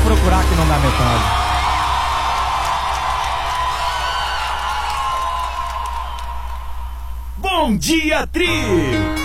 procurar que não dá metade. Bom dia, Tri!